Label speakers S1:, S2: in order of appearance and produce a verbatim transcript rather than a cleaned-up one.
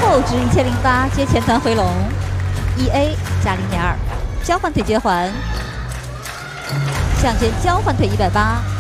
S1: 六至一千零八，接前团回笼，一 A 加零点二，交换腿接环，向前交换腿一百八。